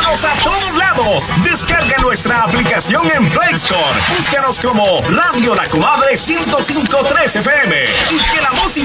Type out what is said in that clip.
Síguenos a todos lados. Descarga nuestra aplicación en Play Store. Búscanos como Radio La Comadre 105.3 FM. Y que la música